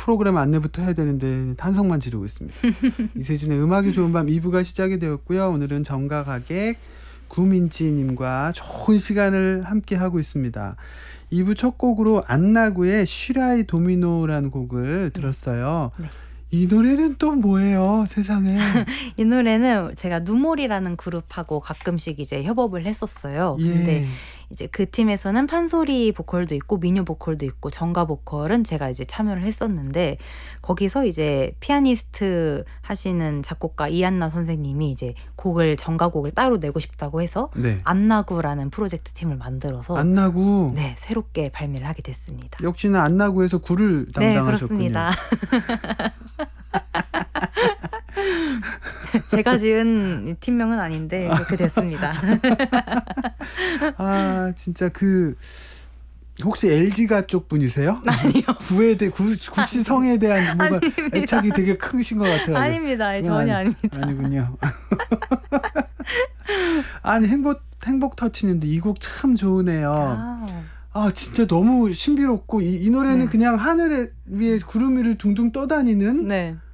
프로그램 안내부터 해야 되는데 탄성만 지르고 있습니다. 이세준의 음악이 좋은 밤 2부가 시작이 되었고요. 오늘은 정가가객 구민지님과 좋은 시간을 함께 하고 있습니다. 2부 첫 곡으로 안나구의 쉬라이 도미노라는 곡을 들었어요. 네. 이 노래는 또 뭐예요, 세상에? 이 노래는 제가 누몰이라는 그룹하고 가끔씩 이제 협업을 했었어요. 근데 이제 그 팀에서는 판소리 보컬도 있고 민요 보컬도 있고 정가 보컬은 제가 이제 참여를 했었는데 거기서 이제 피아니스트 하시는 작곡가 이한나 선생님이 이제 정가곡을 따로 내고 싶다고 해서 네. 안나구라는 프로젝트 팀을 만들어서 안나구. 네, 새롭게 발매를 하게 됐습니다. 역시나 안나구에서 구를 담당하셨군요. 네, 그렇습니다. 제가 지은 팀명은 아닌데 그렇게 됐습니다. 아, 진짜 혹시 LG가 쪽 분이세요? 아니요. 구치 성에 대한 뭔가 아닙니다. 애착이 되게 크신 것 같아요. 아닙니다. 전혀 아닙니다. 아니군요. 아니, 행복 터치님도 이 곡 참 좋으네요. 진짜 너무 신비롭고 이 노래는 네. 그냥 하늘 위에 구름 위를 둥둥 떠다니는 네.